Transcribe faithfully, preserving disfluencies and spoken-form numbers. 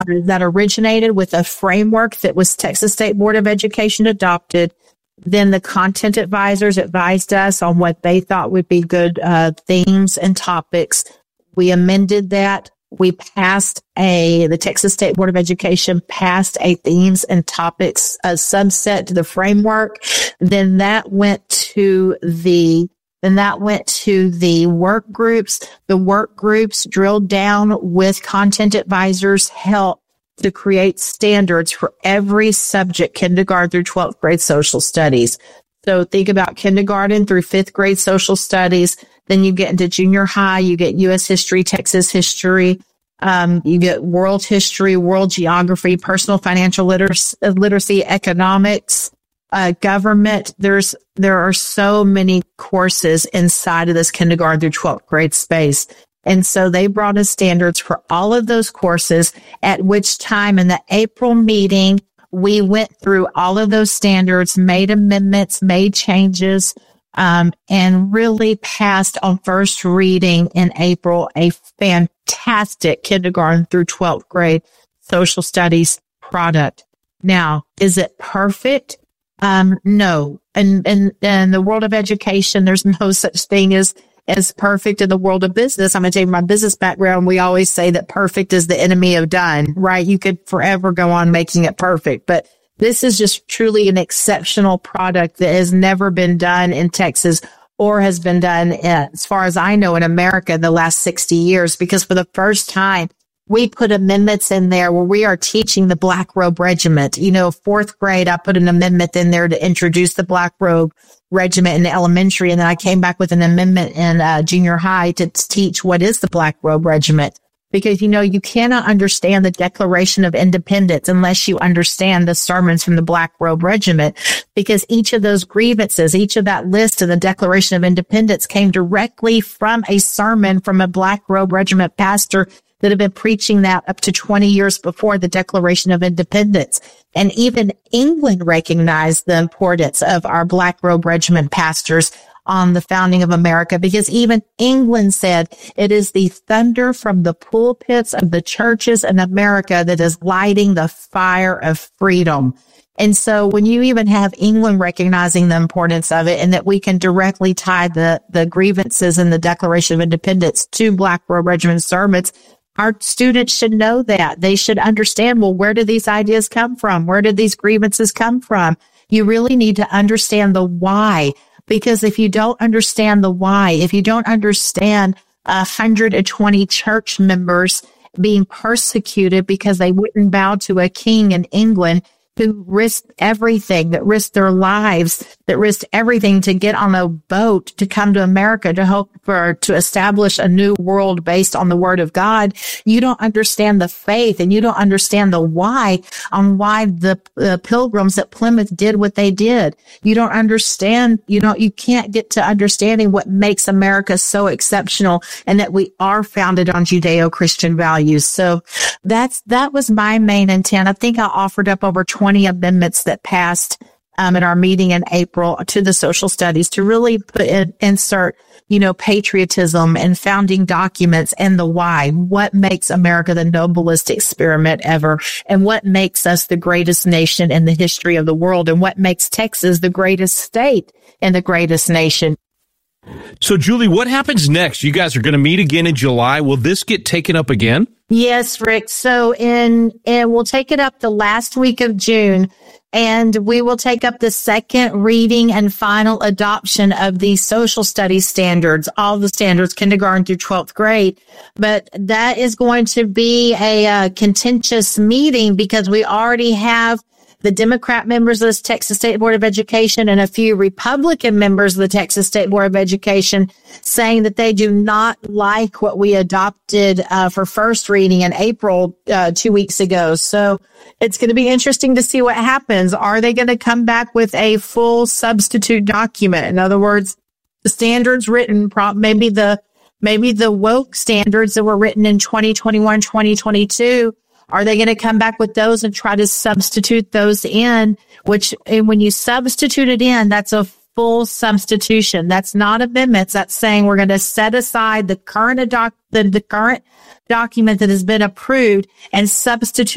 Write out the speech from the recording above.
that originated with a framework that was Texas State Board of Education adopted. Then the content advisors advised us on what they thought would be good uh, themes and topics. We amended that. We passed a, the Texas State Board of Education passed a themes and topics a subset to the framework. Then that went to the, then that went to the work groups. The work groups drilled down with content advisors' help to create standards for every subject, kindergarten through twelfth grade social studies. So think about kindergarten through fifth grade social studies. Then you get into junior high, you get U S history, Texas history, um, you get world history, world geography, personal financial literacy, literacy economics, uh, government. There's, there are so many courses inside of this kindergarten through twelfth grade space. And so they brought us standards for all of those courses, at which time in the April meeting, we went through all of those standards, made amendments, made changes, um, and really passed on first reading in April a fantastic kindergarten through twelfth grade social studies product. Now, is it perfect? Um, no. And in, in the world of education, there's no such thing as as perfect. In the world of business, I'm going to tell you my business background. We always say that perfect is the enemy of done, right? You could forever go on making it perfect, but this is just truly an exceptional product that has never been done in Texas or has been done, in, as far as I know, in America in the last sixty years, because for the first time, we put amendments in there where we are teaching the Black Robe Regiment. You know, fourth grade, I put an amendment in there to introduce the Black Robe Regiment in elementary. And then I came back with an amendment in uh, junior high to teach what is the Black Robe Regiment. Because, you know, you cannot understand the Declaration of Independence unless you understand the sermons from the Black Robe Regiment, because each of those grievances, each of that list of the Declaration of Independence came directly from a sermon from a Black Robe Regiment pastor that have been preaching that up to twenty years before the Declaration of Independence. And even England recognized the importance of our Black Robe Regiment pastors on the founding of America, because even England said it is the thunder from the pulpits of the churches in America that is lighting the fire of freedom. And so when you even have England recognizing the importance of it, and that we can directly tie the, the grievances in the Declaration of Independence to Black Robe Regiment sermons, our students should know that. They should understand, well, where do these ideas come from? Where did these grievances come from? You really need to understand the why, because if you don't understand the why, if you don't understand one hundred twenty church members being persecuted because they wouldn't bow to a king in England who risked everything, that risked their lives, that risked everything to get on a boat to come to America to hope for, to establish a new world based on the word of God. You don't understand the faith, and you don't understand the why on why the uh, pilgrims at Plymouth did what they did. You don't understand, you know, you can't get to understanding what makes America so exceptional, and that we are founded on Judeo-Christian values. So that's, that was my main intent. I think I offered up over twenty amendments that passed um, at our meeting in April to the social studies to really put in, insert, you know, patriotism and founding documents and the why. What makes America the noblest experiment ever? And what makes us the greatest nation in the history of the world? And what makes Texas the greatest state and the greatest nation? So, Julie, what happens next? You guys are going to meet again in July. Will this get taken up again? Yes, Rick. So in, and we'll take it up the last week of June, and we will take up the second reading and final adoption of the social studies standards, all the standards, kindergarten through twelfth grade. But that is going to be a uh, contentious meeting, because we already have the Democrat members of the Texas State Board of Education and a few Republican members of the Texas State Board of Education saying that they do not like what we adopted uh, for first reading in April uh, two weeks ago. So it's going to be interesting to see what happens. Are they going to come back with a full substitute document? In other words, the standards written, maybe the maybe the woke standards that were written in twenty twenty-one, twenty twenty-two, are they going to come back with those and try to substitute those in? Which, and when you substitute it in, that's a full substitution. That's not amendments. That's saying we're going to set aside the current doc, the, the current document that has been approved and substitute